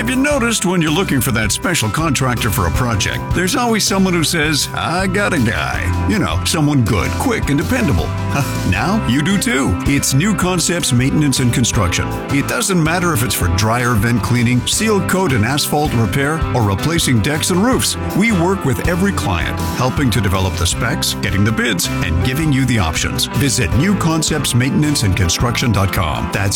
Have you noticed when you're looking for that special contractor for a project, there's always someone who says, I got a guy. You know, someone good, quick, and dependable. Now you do too. It's New Concepts Maintenance and Construction. It doesn't matter if it's for dryer vent cleaning, seal coat and asphalt repair, or replacing decks and roofs. We work with every client, helping to develop the specs, getting the bids, and giving you the options. Visit newconceptsmaintenanceandconstruction.com. That's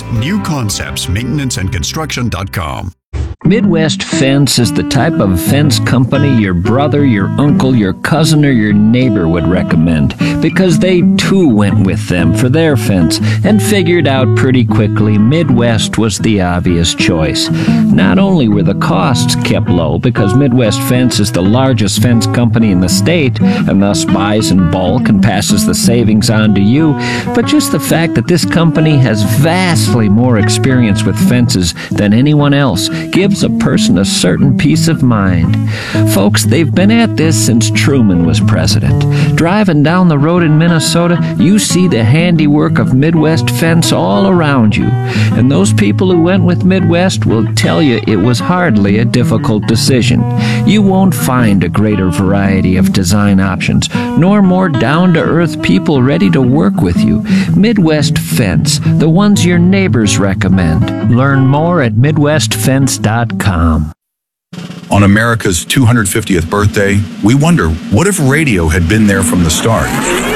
newconceptsmaintenanceandconstruction.com. Midwest Fence is the type of fence company your brother, your uncle, your cousin, or your neighbor would recommend, because they too went with them for their fence and figured out pretty quickly Midwest was the obvious choice. Not only were the costs kept low, because Midwest Fence is the largest fence company in the state and thus buys in bulk and passes the savings on to you, but just the fact that this company has vastly more experience with fences than anyone else gives a person a certain peace of mind. Folks, they've been at this since Truman was president. Driving down the road in Minnesota, you see the handiwork of Midwest Fence all around you. And those people who went with Midwest will tell you it was hardly a difficult decision. You won't find a greater variety of design options, nor more down-to-earth people ready to work with you. Midwest Fence, the ones your neighbors recommend. Learn more at MidwestFence.com. On America's 250th birthday, we wonder, what if radio had been there from the start?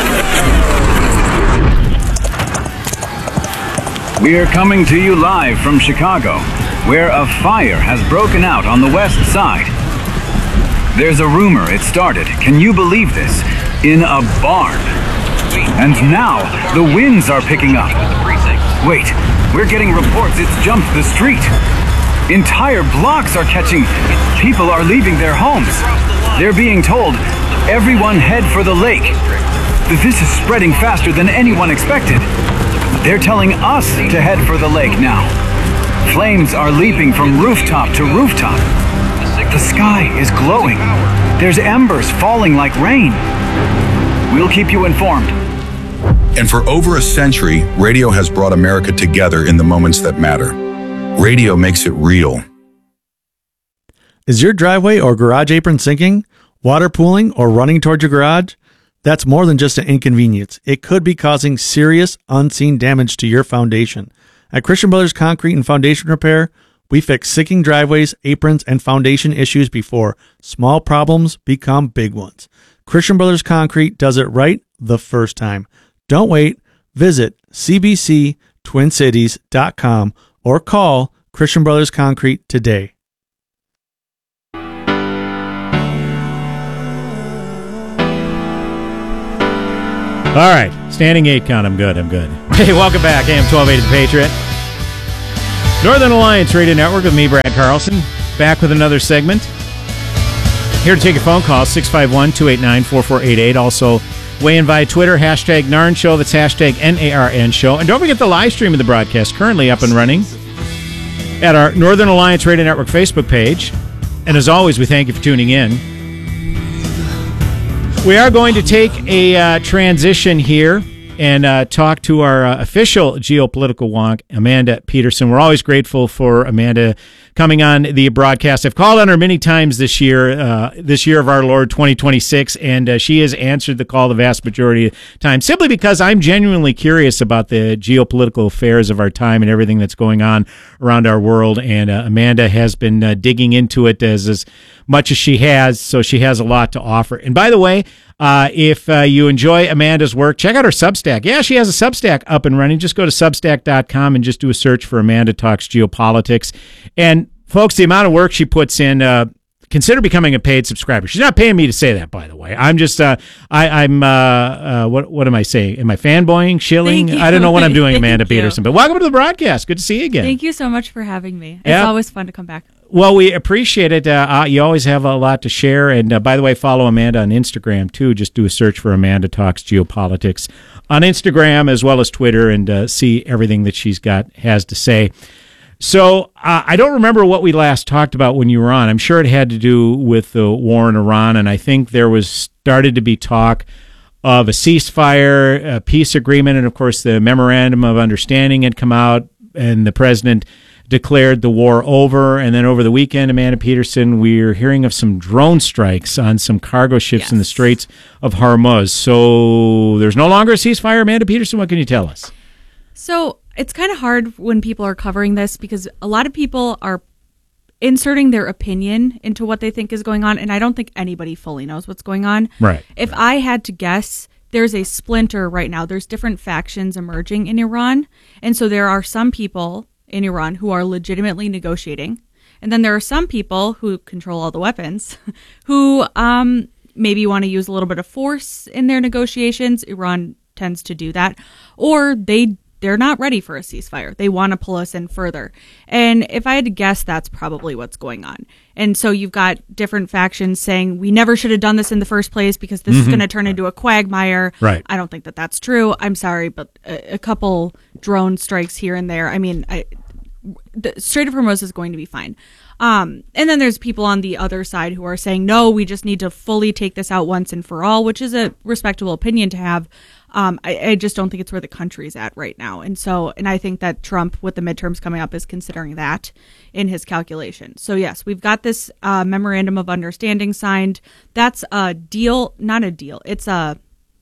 We are coming to you live from Chicago, where a fire has broken out on the west side. There's a rumor it started, can you believe this, in a barn. And now, the winds are picking up. Wait, we're getting reports it's jumped the street. Entire blocks are catching. People are leaving their homes. They're being told, everyone head for the lake. This is spreading faster than anyone expected. They're telling us to head for the lake now. Flames are leaping from rooftop to rooftop. The sky is glowing. There's embers falling like rain. We'll keep you informed. And for over a century, radio has brought America together in the moments that matter. Radio makes it real. Is your driveway or garage apron sinking, water pooling, or running towards your garage? That's more than just an inconvenience. It could be causing serious, unseen damage to your foundation. At Christian Brothers Concrete and Foundation Repair, we fix sinking driveways, aprons, and foundation issues before small problems become big ones. Christian Brothers Concrete does it right the first time. Don't wait. Visit cbctwincities.com or call Christian Brothers Concrete today. All right, standing 8 count. I'm good. Hey, welcome back. AM 1280 The Patriot. Northern Alliance Radio Network with me, Brad Carlson. Back with another segment. Here to take your phone call, 651-289-4488. Also, weigh in via Twitter, hashtag NARN Show. That's hashtag NARN Show. And don't forget the live stream of the broadcast, currently up and running at our Northern Alliance Radio Network Facebook page. And as always, we thank you for tuning in. We are going to take a transition here and talk to our official geopolitical wonk, Amanda Peterson. We're always grateful for Amanda coming on the broadcast. I've called on her many times this year of our Lord 2026, and she has answered the call the vast majority of the time, simply because I'm genuinely curious about the geopolitical affairs of our time and everything that's going on around our world, and Amanda has been digging into it as much as she has, so she has a lot to offer. And by the way, if you enjoy Amanda's work, check out her Substack. Yeah, she has a Substack up and running. Just go to substack.com and just do a search for Amanda Talks Geopolitics. And folks, the amount of work she puts in, consider becoming a paid subscriber. She's not paying me to say that, by the way. I'm just, what am I saying? Am I fanboying, shilling? I don't know what I'm doing, Amanda Peterson. But welcome to the broadcast. Good to see you again. Thank you so much for having me. It's always fun to come back. Well, we appreciate it. You always have a lot to share. And by the way, follow Amanda on Instagram, too. Just do a search for Amanda Talks Geopolitics on Instagram as well as Twitter, and see everything that has to say. So I don't remember what we last talked about when you were on. I'm sure it had to do with the war in Iran, and I think there was started to be talk of a ceasefire, a peace agreement, and of course the memorandum of understanding had come out, and the president declared the war over. And then over the weekend, Amanda Peterson, we're hearing of some drone strikes on some cargo ships in the Straits of Hormuz. So there's no longer a ceasefire. Amanda Peterson, what can you tell us? So it's kind of hard when people are covering this because a lot of people are inserting their opinion into what they think is going on, and I don't think anybody fully knows what's going on. Right. If I had to guess, there's a splinter right now. There's different factions emerging in Iran, and so there are some people in Iran who are legitimately negotiating, and then there are some people who control all the weapons who maybe want to use a little bit of force in their negotiations. Iran tends to do that, or they're not ready for a ceasefire. They want to pull us in further. And if I had to guess, that's probably what's going on. And so you've got different factions saying, we never should have done this in the first place because this is going to turn into a quagmire. Right. I don't think that that's true. I'm sorry, but a couple drone strikes here and there. I mean, the Strait of Hormuz is going to be fine. And then there's people on the other side who are saying, no, we just need to fully take this out once and for all, which is a respectable opinion to have. I just don't think it's where the country's at right now. And I think that Trump, with the midterms coming up, is considering that in his calculation. So, yes, we've got this memorandum of understanding signed. That's a deal, not a deal. It's a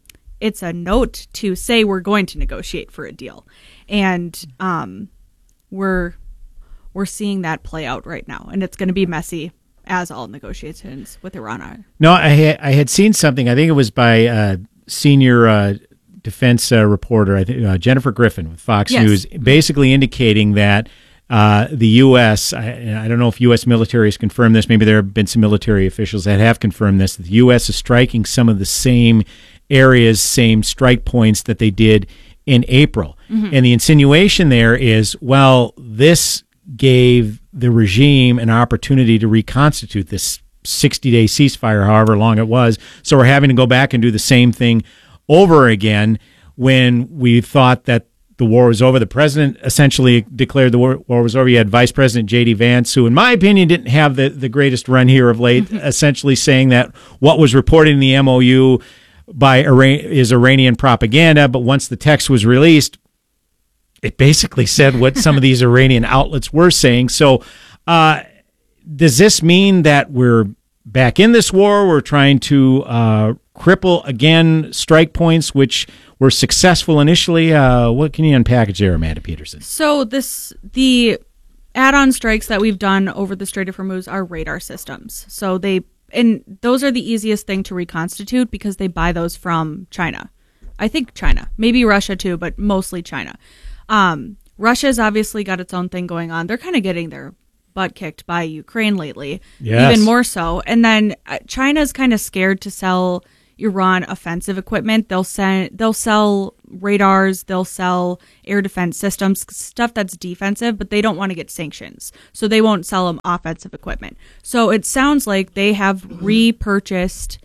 note to say we're going to negotiate for a deal. And we're seeing that play out right now. And it's going to be messy, as all negotiations with Iran are. No, I had seen something. I think it was by senior defense reporter, I think Jennifer Griffin with Fox News, basically indicating that the U.S., I don't know if U.S. military has confirmed this, maybe there have been some military officials that have confirmed this, that the U.S. is striking some of the same areas, same strike points that they did in April. Mm-hmm. And the insinuation there is, well, this gave the regime an opportunity to reconstitute this 60-day ceasefire, however long it was. So we're having to go back and do the same thing over again when we thought that the war was over. The president essentially declared the war was over. You had Vice President J.D. Vance, who, in my opinion, didn't have the greatest run here of late, essentially saying that what was reported in the MOU is Iranian propaganda. But once the text was released, it basically said what some of these Iranian outlets were saying. So does this mean that we're back in this war? We're trying to cripple, again, strike points, which were successful initially. What can you unpackage there, Amanda Peterson? So the add-on strikes that we've done over the Strait of Hormuz are radar systems. So those are the easiest thing to reconstitute because they buy those from China. I think China, maybe Russia too, but mostly China. Russia's obviously got its own thing going on. They're kind of getting their butt kicked by Ukraine lately, even more so. And then China's kind of scared to sell Iran offensive equipment. They'll sell radars, they'll sell air defense systems, stuff that's defensive, but they don't want to get sanctions. So they won't sell them offensive equipment. So it sounds like they have repurchased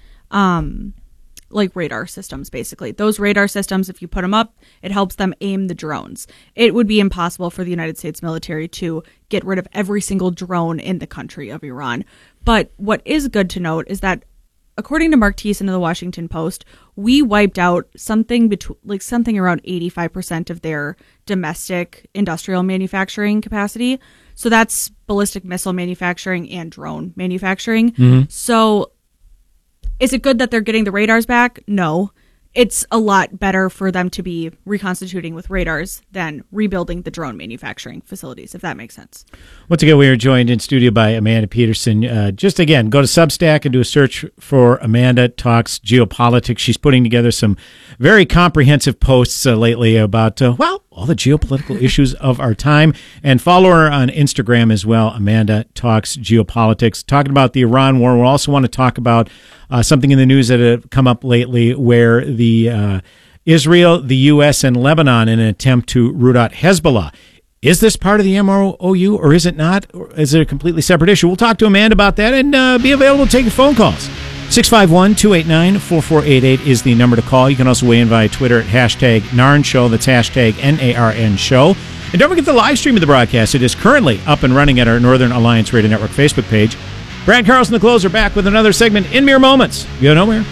like radar systems, basically. Those radar systems, if you put them up, it helps them aim the drones. It would be impossible for the United States military to get rid of every single drone in the country of Iran. But what is good to note is that, according to Mark Thiessen of the Washington Post, we wiped out something around 85% of their domestic industrial manufacturing capacity. So that's ballistic missile manufacturing and drone manufacturing. Mm-hmm. So is it good that they're getting the radars back? No. It's a lot better for them to be reconstituting with radars than rebuilding the drone manufacturing facilities, if that makes sense. Once again, we are joined in studio by Amanda Peterson. Just again, go to Substack and do a search for Amanda Talks Geopolitics. She's putting together some very comprehensive posts lately about, all the geopolitical issues of our time. And follow her on Instagram as well, Amanda Talks Geopolitics. Talking about the Iran war, we also want to talk about something in the news that have come up lately where the Israel, the U.S., and Lebanon in an attempt to root out Hezbollah. Is this part of the MOU or is it not? Or is it a completely separate issue? We'll talk to Amanda about that and be available to take your phone calls. 651-289-4488 is the number to call. You can also weigh in via Twitter at hashtag NARN Show. That's hashtag NARN Show. And don't forget the live stream of the broadcast. It is currently up and running at our Northern Alliance Radio Network Facebook page. Brad Carlson, the closer, back with another segment in mere moments. Go nowhere.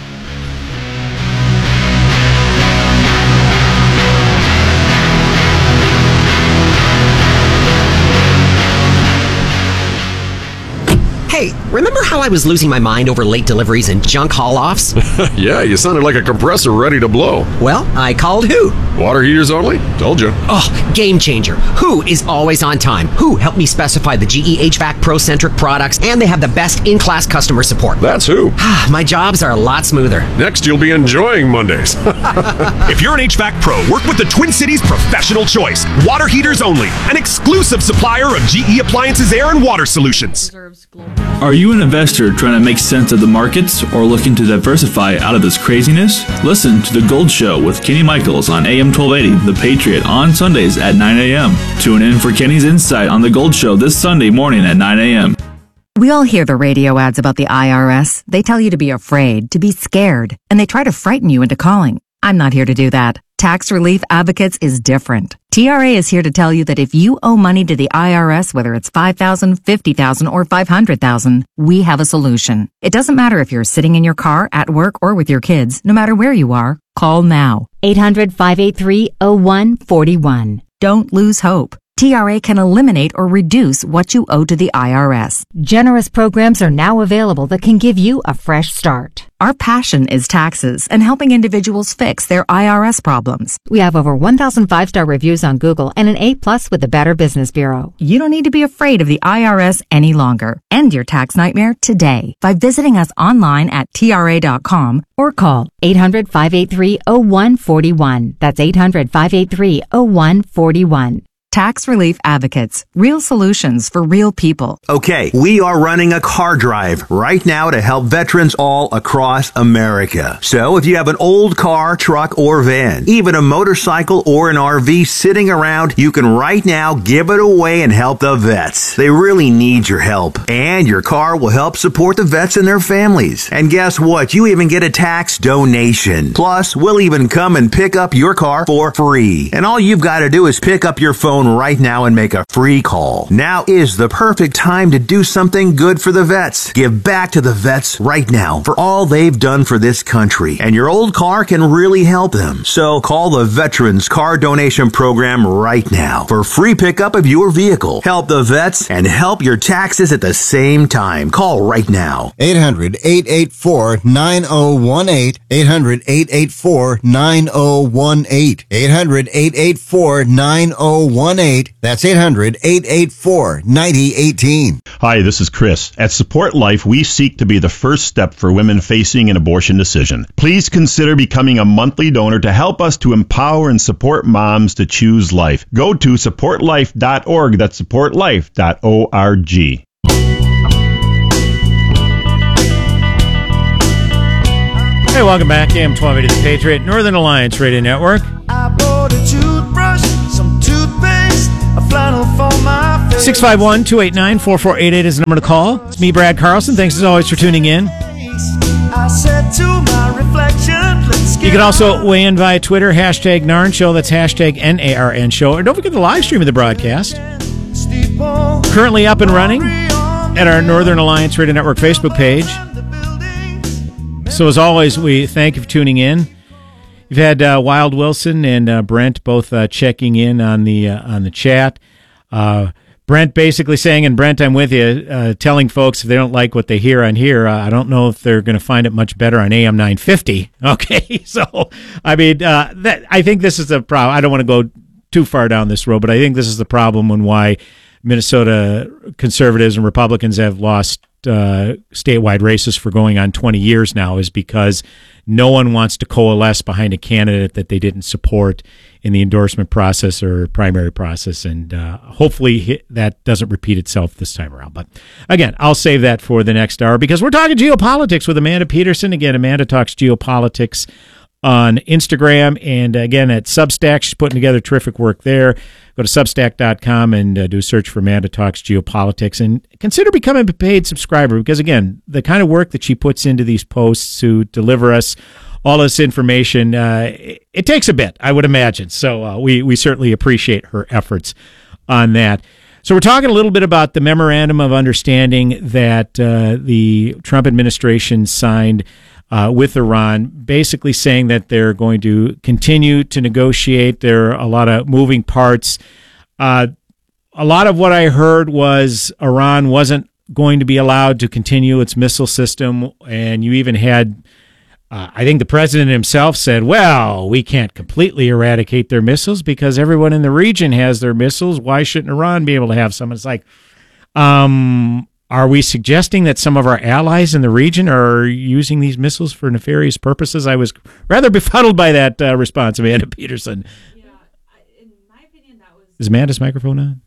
Hey, remember how I was losing my mind over late deliveries and junk haul-offs? Yeah, you sounded like a compressor ready to blow. Well, I called Who. Water heaters only? Told you. Oh, game changer. Who is always on time. Who helped me specify the GE HVAC Pro-centric products, and they have the best in-class customer support. That's Who. My jobs are a lot smoother. Next, you'll be enjoying Mondays. If you're an HVAC pro, work with the Twin Cities Professional Choice. Water heaters only. An exclusive supplier of GE Appliances Air and Water Solutions. Are you an investor trying to make sense of the markets or looking to diversify out of this craziness? Listen to The Gold Show with Kenny Michaels on AM 1280, The Patriot, on Sundays at 9 a.m. Tune in for Kenny's insight on The Gold Show this Sunday morning at 9 a.m. We all hear the radio ads about the IRS. They tell you to be afraid, to be scared, and they try to frighten you into calling. I'm not here to do that. Tax Relief Advocates is different. TRA is here to tell you that if you owe money to the IRS, whether it's $5,000, $50,000, or $500,000, we have a solution. It doesn't matter if you're sitting in your car, at work, or with your kids. No matter where you are, call now. 800-583-0141. Don't lose hope. TRA can eliminate or reduce what you owe to the IRS. Generous programs are now available that can give you a fresh start. Our passion is taxes and helping individuals fix their IRS problems. We have over 1,000 5-star reviews on Google and an A+ with the Better Business Bureau. You don't need to be afraid of the IRS any longer. End your tax nightmare today by visiting us online at TRA.com or call 800-583-0141. That's 800-583-0141. Tax Relief Advocates. Real solutions for real people. Okay, we are running a car drive right now to help veterans all across America. So if you have an old car, truck, or van, even a motorcycle or an RV sitting around, you can right now give it away and help the vets. They really need your help. And your car will help support the vets and their families. And guess what? You even get a tax donation. Plus, we'll even come and pick up your car for free. And all you've got to do is pick up your phone right now and make a free call. Now is the perfect time to do something good for the vets. Give back to the vets right now for all they've done for this country. And your old car can really help them. So call the Veterans Car Donation Program right now for free pickup of your vehicle. Help the vets and help your taxes at the same time. Call right now. 800-884-9018. 800-884-9018. 800-884-9018. That's 800-884-9018. Hi, this is Chris. At Support Life, we seek to be the first step for women facing an abortion decision. Please consider becoming a monthly donor to help us to empower and support moms to choose life. Go to supportlife.org. That's supportlife.org. Hey, welcome back. AM 1280 The Patriot, Northern Alliance Radio Network. I bought a toothbrush, some toothpaste, a flannel for my face. 651-289-4488 is the number to call. It's me, Brad Carlson. Thanks as always for tuning in. I said to my reflection, let's get You can also weigh in via Twitter, hashtag NARN Show. That's hashtag NARN Show. And don't forget the live stream of the broadcast. Currently up and running at our Northern Alliance Radio Network Facebook page. So as always, we thank you for tuning in. You've had Wild Wilson and Brent both checking in on the chat. Brent basically saying, and Brent, I'm with you, telling folks if they don't like what they hear on here, I don't know if they're going to find it much better on AM 950. Okay, so I mean, I think this is the problem. I don't want to go too far down this road, but I think this is the problem and why Minnesota conservatives and Republicans have lost statewide races for going on 20 years now, is because no one wants to coalesce behind a candidate that they didn't support in the endorsement process or primary process, and hopefully that doesn't repeat itself this time around. But again, I'll save that for the next hour because we're talking geopolitics with Amanda Peterson. Again, Amanda talks geopolitics on Instagram and again at Substack. She's putting together terrific work there. Go to Substack.com and do a search for Amanda Talks Geopolitics and consider becoming a paid subscriber because, again, the kind of work that she puts into these posts to deliver us all this information, it takes a bit, I would imagine. So we certainly appreciate her efforts on that. So we're talking a little bit about the Memorandum of Understanding that the Trump administration signed with Iran, basically saying that they're going to continue to negotiate. There are a lot of moving parts. A lot of what I heard was Iran wasn't going to be allowed to continue its missile system, and you even had, I think the president himself said, well, we can't completely eradicate their missiles because everyone in the region has their missiles. Why shouldn't Iran be able to have some? It's like, are we suggesting that some of our allies in the region are using these missiles for nefarious purposes? I was rather befuddled by that response, Amanda Peterson. Yeah, in my opinion, that was... Is Amanda's microphone on?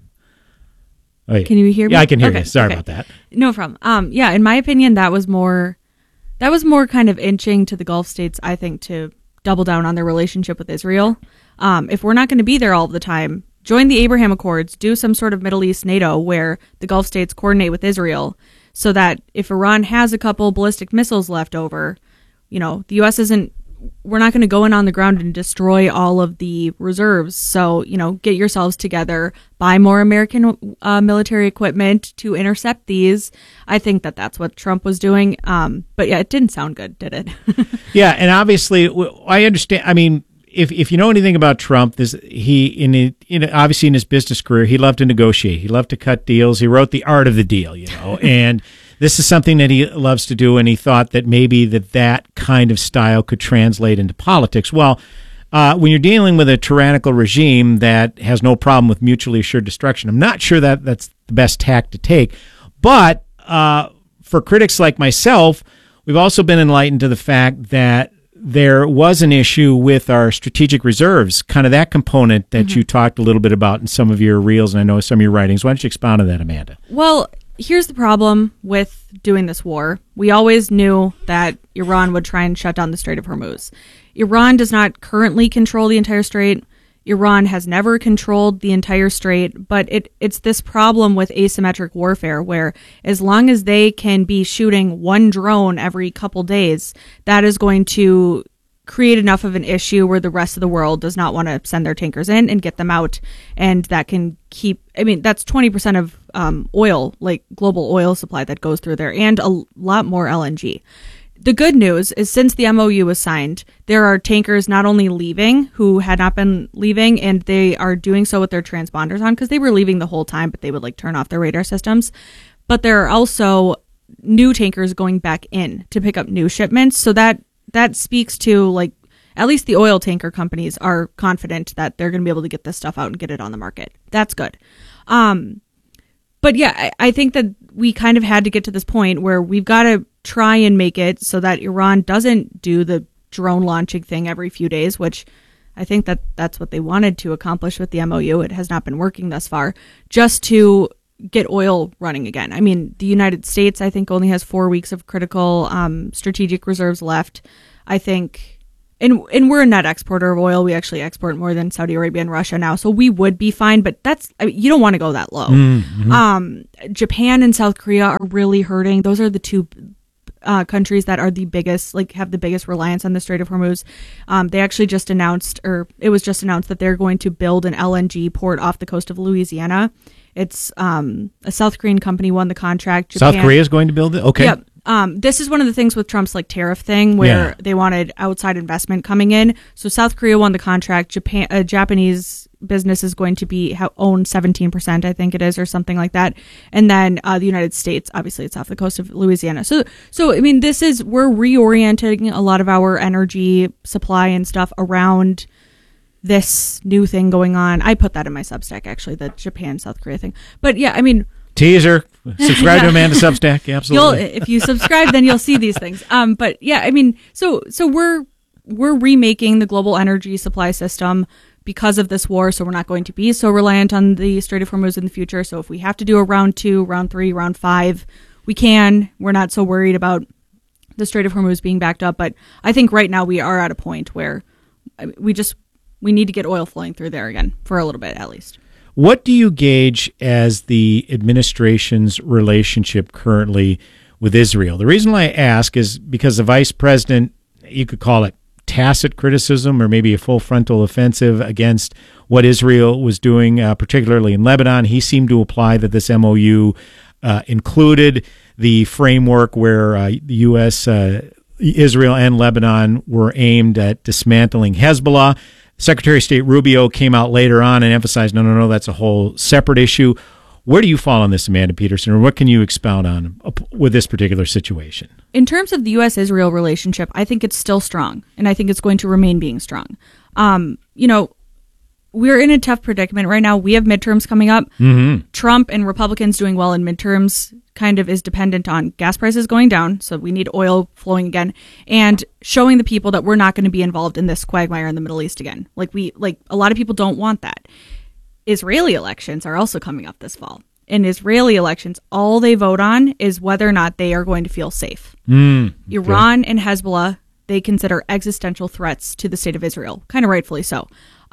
Oh, yeah. Can you hear me? Yeah, I can hear you. Sorry about that. No problem. Yeah, in my opinion, that was more kind of inching to the Gulf states, I think, to double down on their relationship with Israel. If we're not going to be there all the time, join the Abraham Accords, do some sort of Middle East NATO where the Gulf states coordinate with Israel so that if Iran has a couple ballistic missiles left over, the U.S. we're not going to go in on the ground and destroy all of the reserves. So, get yourselves together, buy more American military equipment to intercept these. I think that that's what Trump was doing. But yeah, it didn't sound good, did it? Yeah, and obviously, I understand. I mean, if you know anything about Trump, obviously in his business career, he loved to negotiate. He loved to cut deals. He wrote The Art of the Deal, and this is something that he loves to do, and he thought that maybe that kind of style could translate into politics. Well, when you're dealing with a tyrannical regime that has no problem with mutually assured destruction, I'm not sure that that's the best tack to take. But for critics like myself, we've also been enlightened to the fact that there was an issue with our strategic reserves, kind of that component that you talked a little bit about in some of your reels, and I know some of your writings. Why don't you expound on that, Amanda? Well, here's the problem with doing this war. We always knew that Iran would try and shut down the Strait of Hormuz. Iran does not currently control the entire strait. Iran has never controlled the entire strait, but it's this problem with asymmetric warfare where as long as they can be shooting one drone every couple days, that is going to create enough of an issue where the rest of the world does not want to send their tankers in and get them out. And that can that's 20% of oil, like global oil supply that goes through there, and a lot more LNG. The good news is since the MOU was signed, there are tankers not only leaving who had not been leaving, and they are doing so with their transponders on because they were leaving the whole time, but they would turn off their radar systems. But there are also new tankers going back in to pick up new shipments. So that speaks to at least the oil tanker companies are confident that they're going to be able to get this stuff out and get it on the market. That's good. But yeah, I think that we kind of had to get to this point where we've got to try and make it so that Iran doesn't do the drone launching thing every few days, which I think that's what they wanted to accomplish with the MOU. It has not been working thus far, just to get oil running again. I mean, the United States, I think, only has 4 weeks of critical strategic reserves left. I think, and we're a net exporter of oil. We actually export more than Saudi Arabia and Russia now, so we would be fine, but you don't want to go that low. Mm-hmm. Japan and South Korea are really hurting. Those are the two countries that are the biggest, have the biggest reliance on the Strait of Hormuz. They actually just announced, or it was just announced, that they're going to build an LNG port off the coast of Louisiana. It's a South Korean company won the contract. South Korea is going to build it? Okay. Yep. This is one of the things with Trump's tariff thing where they wanted outside investment coming in. So South Korea won the contract. Japanese business is going to own 17%, I think it is, or something like that. And then the United States, obviously it's off the coast of Louisiana. So I mean, we're reorienting a lot of our energy supply and stuff around this new thing going on. I put that in my Substack, actually, the Japan-South Korea thing. But yeah, I mean... Teaser. Subscribe to Amanda Substack. Absolutely. If you subscribe, then you'll see these things. But yeah, I mean, so we're remaking the global energy supply system because of this war. So we're not going to be so reliant on the Strait of Hormuz in the future. So if we have to do a round 2, round 3, round 5, we can. We're not so worried about the Strait of Hormuz being backed up. But I think right now we are at a point where we need to get oil flowing through there again for a little bit, at least. What do you gauge as the administration's relationship currently with Israel? The reason why I ask is because the vice president, you could call it tacit criticism or maybe a full frontal offensive against what Israel was doing, particularly in Lebanon. He seemed to imply that this MOU included the framework where the U.S., Israel, and Lebanon were aimed at dismantling Hezbollah. Secretary of State Rubio came out later on and emphasized, no, that's a whole separate issue. Where do you fall on this, Amanda Peterson, or what can you expound on with this particular situation? In terms of the U.S.-Israel relationship, I think it's still strong, and I think it's going to remain being strong. We're in a tough predicament right now. We have midterms coming up. Mm-hmm. Trump and Republicans doing well in midterms kind of is dependent on gas prices going down, so we need oil flowing again, and showing the people that we're not going to be involved in this quagmire in the Middle East again. Like a lot of people don't want that. Israeli elections are also coming up this fall. In Israeli elections, all they vote on is whether or not they are going to feel safe. Iran and Hezbollah, they consider existential threats to the state of Israel, kind of rightfully so.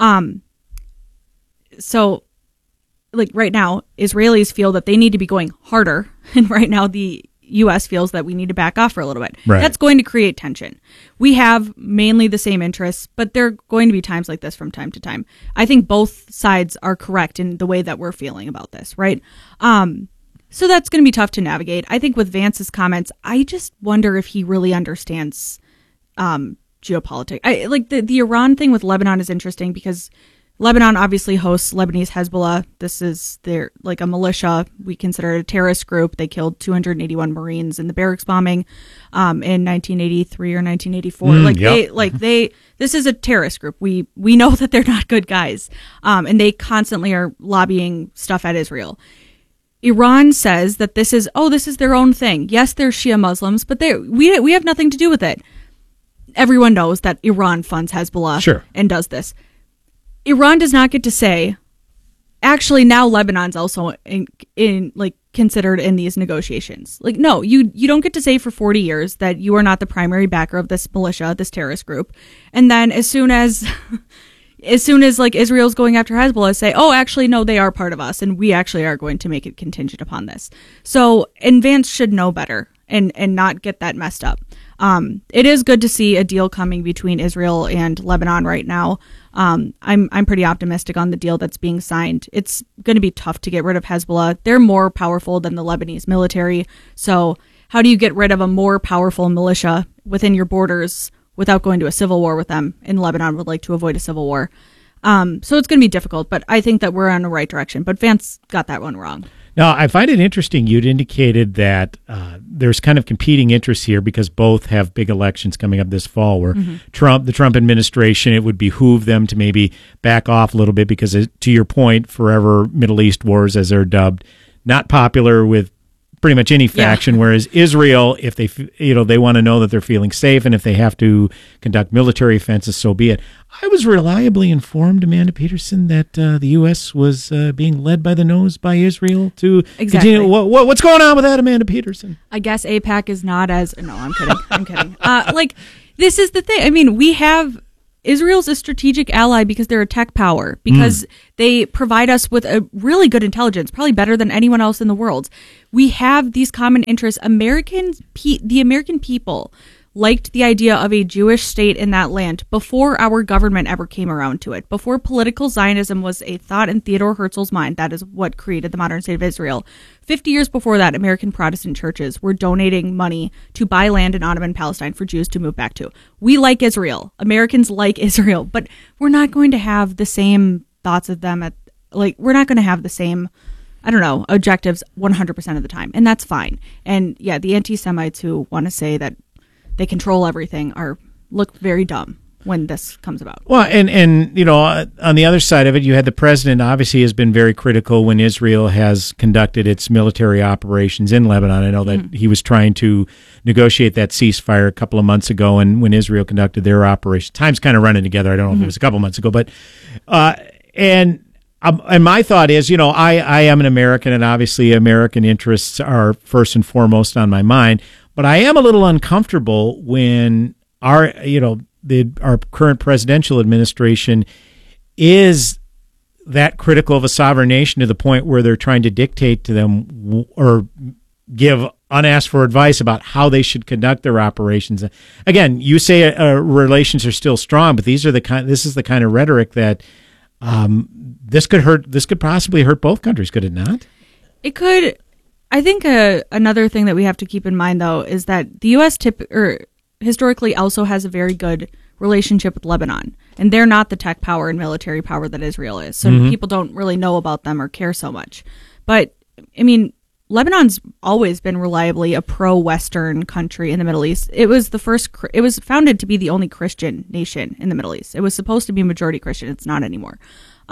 So, like right now, Israelis feel that they need to be going harder, and right now the U.S. feels that we need to back off for a little bit. Right. That's going to create tension. We have mainly the same interests, but there are going to be times like this from time to time. I think both sides are correct in the way that we're feeling about this, right? So that's going to be tough to navigate. I think with Vance's comments, I just wonder if he really understands geopolitics. The Iran thing with Lebanon is interesting because Lebanon obviously hosts Lebanese Hezbollah. This is their a militia. We consider it a terrorist group. They killed 281 Marines in the barracks bombing in 1983 or 1984. This is a terrorist group. We know that they're not good guys, and they constantly are lobbying stuff at Israel. Iran says that this is their own thing. Yes, they're Shia Muslims, but we have nothing to do with it. Everyone knows that Iran funds Hezbollah and does this. Iran does not get to say, actually, now Lebanon's also in considered in these negotiations. No, you don't get to say for 40 years that you are not the primary backer of this militia, this terrorist group. And then as soon as Israel's going after Hezbollah, say, oh, actually, no, they are part of us, and we actually are going to make it contingent upon this. So, and Vance should know better and not get that messed up. It is good to see a deal coming between Israel and Lebanon right now. I'm pretty optimistic on the deal that's being signed. It's going to be tough to get rid of Hezbollah. They're more powerful than the Lebanese military. So how do you get rid of a more powerful militia within your borders without going to a civil war with them? And Lebanon would like to avoid a civil war. So it's going to be difficult, but I think that we're on the right direction. But Vance got that one wrong. Now, I find it interesting you'd indicated that there's kind of competing interests here because both have big elections coming up this fall where the Trump administration, it would behoove them to maybe back off a little bit because, to your point, forever Middle East wars, as they're dubbed, not popular with pretty much any faction, whereas Israel, if they want to know that they're feeling safe, and if they have to conduct military offenses, so be it. I was reliably informed, Amanda Peterson, that the U.S. was being led by the nose by Israel to continue. What's going on with that, Amanda Peterson? I guess AIPAC is not as... No, I'm kidding. I'm kidding. This is the thing. I mean, we have... Israel's a strategic ally because they're a tech power, because they provide us with a really good intelligence, probably better than anyone else in the world. We have these common interests. The American people liked the idea of a Jewish state in that land before our government ever came around to it. Before political Zionism was a thought in Theodore Herzl's mind, that is what created the modern state of Israel. 50 years before that, American Protestant churches were donating money to buy land in Ottoman Palestine for Jews to move back to. We like Israel. Americans like Israel, but we're not going to have the same thoughts of them we're not going to have the same, objectives 100% of the time. And that's fine. And yeah, the anti-Semites who want to say that they control everything look very dumb when this comes about. Well, and on the other side of it, you had the president obviously has been very critical when Israel has conducted its military operations in Lebanon. I know that he was trying to negotiate that ceasefire a couple of months ago, and when Israel conducted their operation, time's kind of running together. I don't know if it was a couple of months ago, but and my thought is, I am an American, and obviously American interests are first and foremost on my mind. But I am a little uncomfortable when our current presidential administration is that critical of a sovereign nation to the point where they're trying to dictate to them or give unasked for advice about how they should conduct their operations. Again, you say relations are still strong, but this is the kind of rhetoric that this could possibly hurt both countries, could it not? It could. I think another thing that we have to keep in mind, though, is that the U.S. historically also has a very good relationship with Lebanon, and they're not the tech power and military power that Israel is. So people don't really know about them or care so much. But I mean, Lebanon's always been reliably a pro-Western country in the Middle East. It was it was founded to be the only Christian nation in the Middle East. It was supposed to be majority Christian. It's not anymore.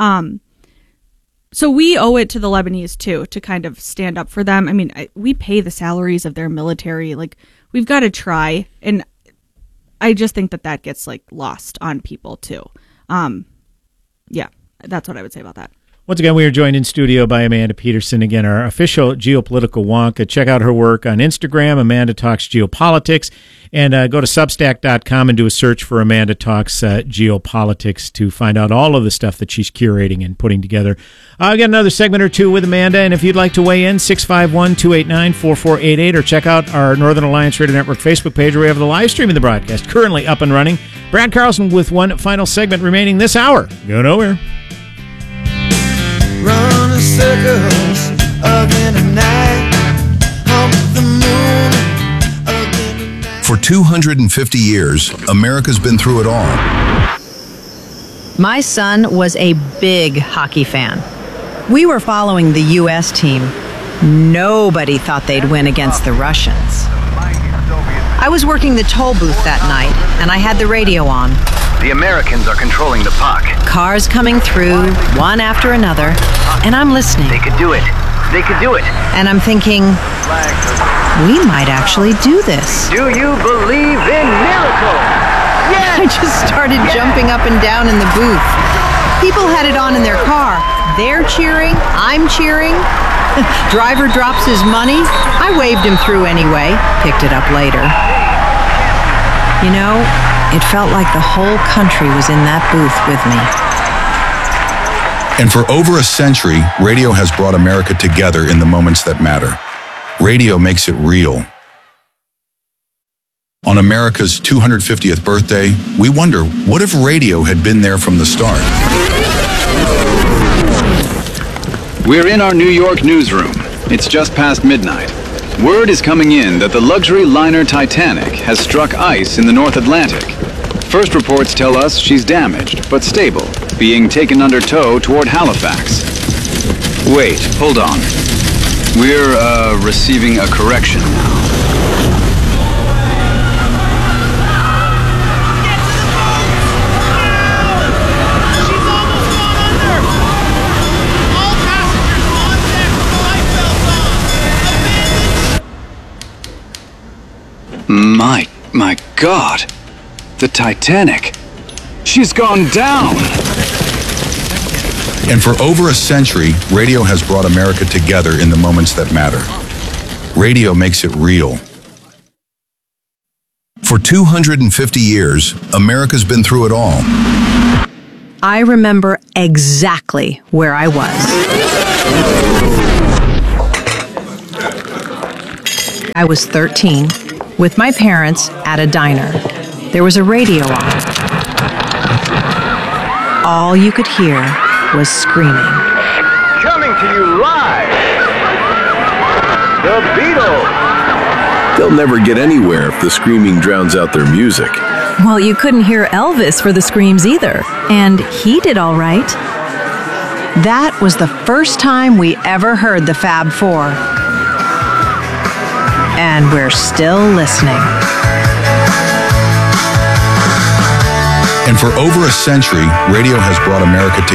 So we owe it to the Lebanese too, to kind of stand up for them. I mean, we pay the salaries of their military. Like, we've got to try. And I just think that gets like lost on people too. Yeah, that's what I would say about that. Once again, we are joined in studio by Amanda Peterson, again, our official geopolitical wonk. Check out her work on Instagram, Amanda Talks Geopolitics, and go to Substack.com and do a search for Amanda Talks Geopolitics to find out all of the stuff that she's curating and putting together. I got another segment or two with Amanda, and if you'd like to weigh in, 651-289-4488, or check out our Northern Alliance Radio Network Facebook page where we have the live stream of the broadcast currently up and running. Brad Carlson with one final segment remaining this hour. Go nowhere. Running circles again tonight, hump the moon. For 250 years, America's been through it all. My son was a big hockey fan. We were following the U.S. team. Nobody thought they'd win against the Russians. I was working the toll booth that night, and I had the radio on. The Americans are controlling the puck. Cars coming through, one after another, and I'm listening. They could do it. They could do it. And I'm thinking, we might actually do this. Do you believe in miracles? Yeah! I just started jumping up and down in the booth. People had it on in their car. They're cheering, I'm cheering. Driver drops his money. I waved him through anyway, picked it up later. You know, it felt like the whole country was in that booth with me. And for over a century, radio has brought America together in the moments that matter. Radio makes it real. On America's 250th birthday, we wonder, what if radio had been there from the start? We're in our New York newsroom. It's just past midnight. Word is coming in that the luxury liner Titanic has struck ice in the North Atlantic. First reports tell us she's damaged, but stable, being taken under tow toward Halifax. Wait, hold on. We're, receiving a correction now. My God, the Titanic, she's gone down. And for over a century, radio has brought America together in the moments that matter. Radio makes it real. For 250 years, America's been through it all. I remember exactly where I was. I was 13. With my parents at a diner. There was a radio on. All you could hear was screaming. Coming to you live, the Beatles. They'll never get anywhere if the screaming drowns out their music. Well, you couldn't hear Elvis for the screams either. And he did all right. That was the first time we ever heard the Fab Four. And we're still listening. And for over a century, radio has brought America